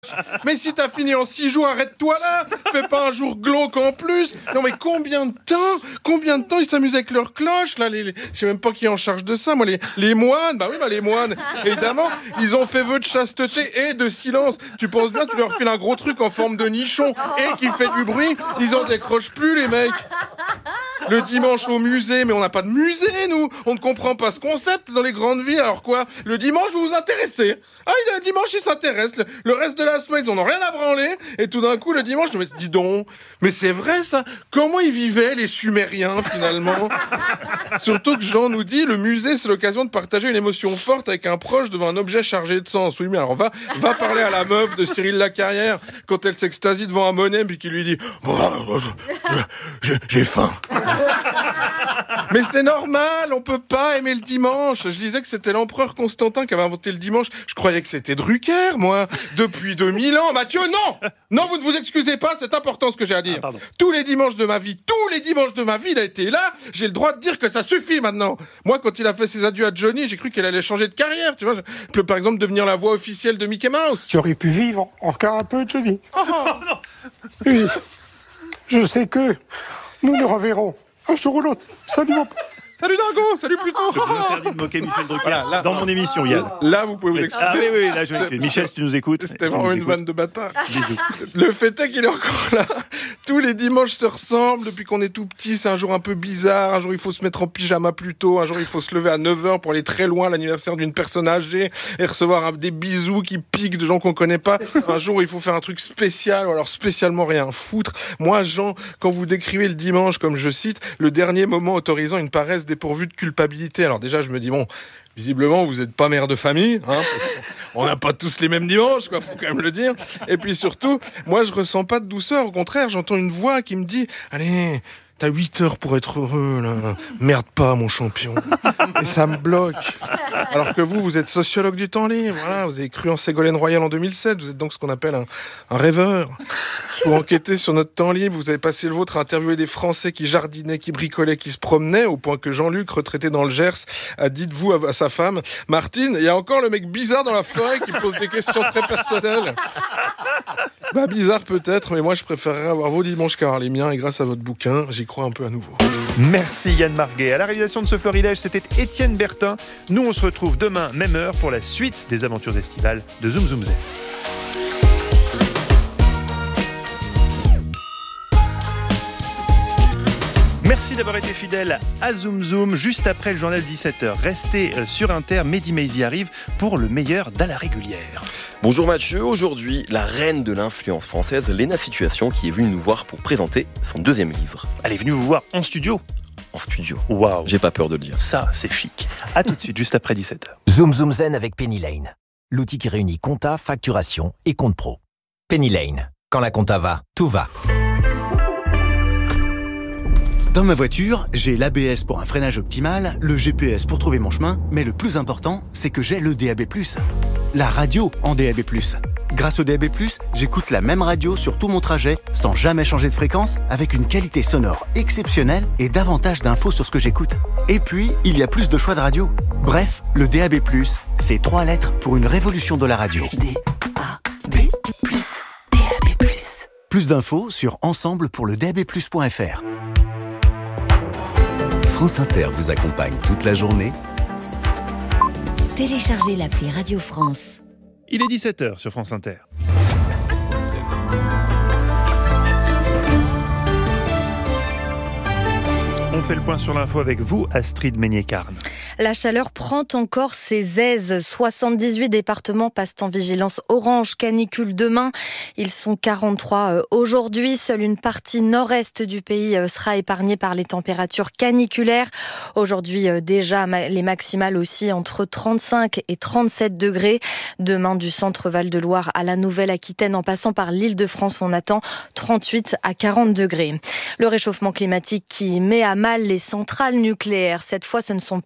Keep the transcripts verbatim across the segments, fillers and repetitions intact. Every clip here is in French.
Mais si t'as fini en six jours, arrête-toi là. Fais pas un jour glauque en plus. Non mais combien de temps Combien de temps ils s'amusent avec leurs cloches là les, les... Je sais même pas qui est en charge de ça. Moi les, les moines, bah oui bah les moines. Évidemment, ils ont fait vœu de chasteté et de silence. Tu penses bien, tu leur files un gros truc en forme de nichon et qui fait du bruit. Ils en décrochent plus les mecs. Le dimanche au musée, mais on n'a pas de musée, nous. On ne comprend pas ce concept dans les grandes villes. Alors quoi ? Le dimanche, vous vous intéressez ? Ah, le dimanche, ils s'intéressent. Le, le reste de la semaine, ils n'en ont rien à branler. Et tout d'un coup, le dimanche, je me dis donc, mais c'est vrai ça ? Comment ils vivaient, les Sumériens, finalement ? Surtout que Jean nous dit, le musée, c'est l'occasion de partager une émotion forte avec un proche devant un objet chargé de sens. Oui, mais alors va, va parler à la meuf de Cyril Lacarrière quand elle s'extasie devant un monnaie puis qui lui dit « J'ai, j'ai faim ». Mais c'est normal, on peut pas aimer le dimanche. Je disais que c'était l'empereur Constantin qui avait inventé le dimanche. Je croyais que c'était Drucker, moi. Depuis deux mille ans. Mathieu, non! Non, vous ne vous excusez pas, c'est important ce que j'ai à dire. Ah, tous les dimanches de ma vie, tous les dimanches de ma vie, il a été là. J'ai le droit de dire que ça suffit maintenant. Moi, quand il a fait ses adieux à Johnny, j'ai cru qu'elle allait changer de carrière, tu vois. Je peux par exemple devenir la voix officielle de Mickey Mouse. Tu aurais pu vivre encore un peu, Johnny. Oh, non. Oui. Je sais que nous nous reverrons un jour ou l'autre. Salut mon... Salut Dingo, salut Pluton. Je vous interdis de moquer Michel Drucker voilà, là, dans mon émission, Yann. Là, vous pouvez vous excuser. Ah oui, oui, là, je m'excuse. Michel, si tu nous écoutes. C'était vraiment une vanne de bâtard. Le fait est qu'il est encore là. Tous les dimanches se ressemblent depuis qu'on est tout petit. C'est un jour un peu bizarre. Un jour, il faut se mettre en pyjama plus tôt. Un jour, il faut se lever à neuf heures pour aller très loin à l'anniversaire d'une personne âgée et recevoir un, des bisous qui piquent de gens qu'on connaît pas. Un jour, il faut faire un truc spécial ou alors spécialement rien foutre. Moi, Jean, quand vous décrivez le dimanche, comme je cite, le dernier moment autorisant une paresse dépourvue de culpabilité. Alors déjà, je me dis, bon, visiblement, vous n'êtes pas mère de famille, hein. On n'a pas tous les mêmes dimanches, quoi, faut quand même le dire. Et puis surtout, moi, je ressens pas de douceur. Au contraire, j'entends une voix qui me dit, allez, t'as huit heures pour être heureux, là. Merde pas, mon champion. Et ça me bloque. Alors que vous, vous êtes sociologue du temps libre, voilà. Vous avez cru en Ségolène Royal en deux mille sept. Vous êtes donc ce qu'on appelle un, un rêveur. Pour enquêter sur notre temps libre, vous avez passé le vôtre à interviewer des Français qui jardinaient, qui bricolaient, qui se promenaient, au point que Jean-Luc, retraité dans le Gers, a dit de vous à, à sa femme, Martine, il y a encore le mec bizarre dans la forêt qui pose des questions très personnelles. Bah bizarre peut-être, mais moi je préférerais avoir vos dimanches qu'avoir les miens, et grâce à votre bouquin, j'y crois un peu à nouveau. Merci Yann Marguet. À la réalisation de ce florilège, c'était Étienne Bertin. Nous, on se retrouve demain, même heure, pour la suite des aventures estivales de Zoom Zoom Zen. Merci d'avoir été fidèle à Zoom Zoom. Juste après le journal dix-sept heures, restez sur Inter. Mehdi Maizi arrive pour le meilleur d'à la régulière. Bonjour Mathieu, aujourd'hui la reine de l'influence française, Léna Situation, qui est venue nous voir pour présenter son deuxième livre. Elle est venue vous voir en studio. En studio. Waouh. J'ai pas peur de le dire. Ça, c'est chic. À tout de suite, juste après dix-sept heures. Zoom Zoom Zen avec Penny Lane. L'outil qui réunit compta, facturation et compte pro. Penny Lane. Quand la compta va, tout va. Dans ma voiture, j'ai l'A B S pour un freinage optimal, le G P S pour trouver mon chemin, mais le plus important, c'est que j'ai le D A B plus. La radio en D A B plus. Grâce au D A B plus, j'écoute la même radio sur tout mon trajet, sans jamais changer de fréquence, avec une qualité sonore exceptionnelle et davantage d'infos sur ce que j'écoute. Et puis, il y a plus de choix de radio. Bref, le D A B plus, c'est trois lettres pour une révolution de la radio. D A B plus, D A B plus. Plus d'infos sur ensemble pour le D A B plus point F R. France Inter vous accompagne toute la journée. Téléchargez l'appli Radio France. Il est dix-sept heures sur France Inter. On fait le point sur l'info avec vous, Astrid Meignet-Carne. La chaleur prend encore ses aises. soixante-dix-huit départements passent en vigilance orange canicule demain. Ils sont quarante-trois aujourd'hui. Seule une partie nord-est du pays sera épargnée par les températures caniculaires. Aujourd'hui déjà, les maximales aussi entre trente-cinq et trente-sept degrés. Demain, du centre Val-de-Loire à la Nouvelle-Aquitaine, en passant par l'Île-de-France, on attend trente-huit à quarante degrés. Le réchauffement climatique qui met à mal les centrales nucléaires. Cette fois, ce ne sont pas les autres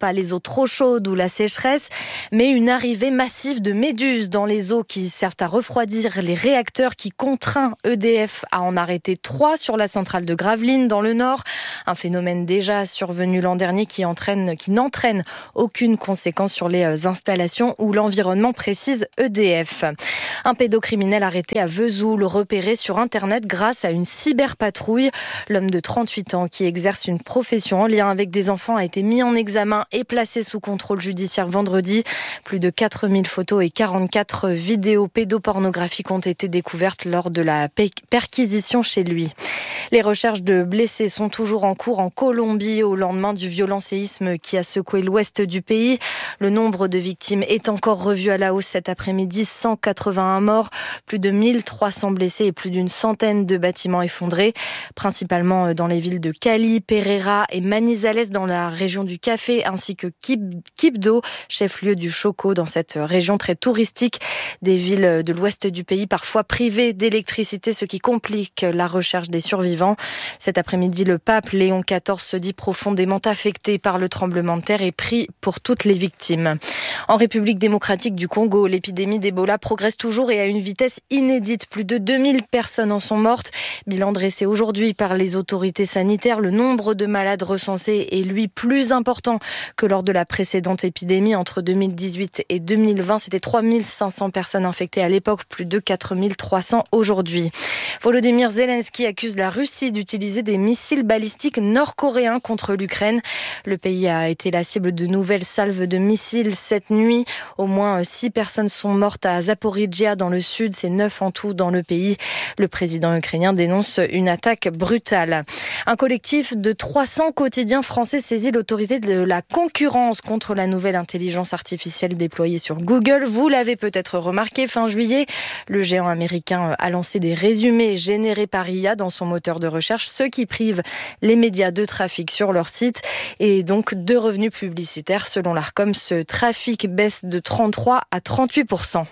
trop chaude ou la sécheresse, mais une arrivée massive de méduses dans les eaux qui servent à refroidir les réacteurs qui contraint E D F à en arrêter trois sur la centrale de Gravelines dans le Nord. Un phénomène déjà survenu l'an dernier qui entraîne, qui n'entraîne aucune conséquence sur les installations ou l'environnement, précise E D F. Un pédocriminel arrêté à Vesoul, repéré sur Internet grâce à une cyberpatrouille. L'homme de trente-huit ans qui exerce une profession en lien avec des enfants a été mis en examen et placé sous contrôle judiciaire vendredi. Plus de quatre mille photos et quarante-quatre vidéos pédopornographiques ont été découvertes lors de la perquisition chez lui. Les recherches de blessés sont toujours en cours en Colombie au lendemain du violent séisme qui a secoué l'ouest du pays. Le nombre de victimes est encore revu à la hausse cet après-midi. cent quatre-vingt-un morts, plus de mille trois cents blessés et plus d'une centaine de bâtiments effondrés, principalement dans les villes de Cali, Pereira et Manizales dans la région du Café, ainsi que Quibdó, chef-lieu du Chocó dans cette région très touristique. Des villes de l'ouest du pays parfois privées d'électricité, ce qui complique la recherche des survivants. Cet après-midi, le pape Léon quatorze se dit profondément affecté par le tremblement de terre et prie pour toutes les victimes. En République démocratique du Congo, l'épidémie d'Ebola progresse toujours et à une vitesse inédite. Plus de deux mille personnes en sont mortes. Bilan dressé aujourd'hui par les autorités sanitaires. Le nombre de malades recensés est lui plus important que lors de la précédente épidémie entre deux mille dix-huit et deux mille vingt. C'était trois mille cinq cents personnes infectées à l'époque, plus de quatre mille trois cents aujourd'hui. Volodymyr Zelensky accuse la Russie d'utiliser des missiles balistiques nord-coréens contre l'Ukraine. Le pays a été la cible de nouvelles salves de missiles cette nuit. Au moins six personnes sont mortes à Zaporijjia dans le sud, c'est neuf en tout dans le pays. Le président ukrainien dénonce une attaque brutale. Un collectif de trois cents quotidiens français saisit l'autorité de la concurrence contre la nouvelle intelligence artificielle déployée sur Google. Vous l'avez peut-être remarqué, fin juillet, le géant américain a lancé des résumés générés par I A dans son moteur de recherche, ce qui prive les médias de trafic sur leur site et donc de revenus publicitaires. Selon l'Arcom, ce trafic baisse de trente-trois à trente-huit pour cent.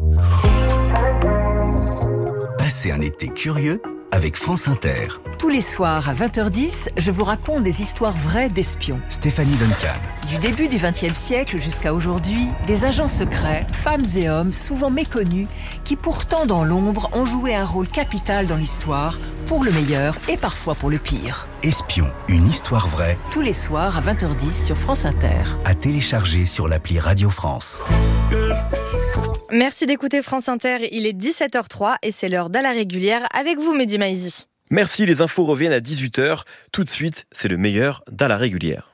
Passez un été curieux avec France Inter. Tous les soirs à vingt heures dix, je vous raconte des histoires vraies d'espions. Stéphanie Duncan. Du début du vingtième siècle jusqu'à aujourd'hui, des agents secrets, femmes et hommes souvent méconnus, qui pourtant dans l'ombre ont joué un rôle capital dans l'histoire, pour le meilleur et parfois pour le pire. Espion, une histoire vraie. Tous les soirs à vingt heures dix sur France Inter. À télécharger sur l'appli Radio France. Merci d'écouter France Inter, il est dix-sept heures trois et c'est l'heure d'À la régulière avec vous Mehdi Maizi. Merci, les infos reviennent à dix-huit heures. Tout de suite, c'est le meilleur d'À la régulière.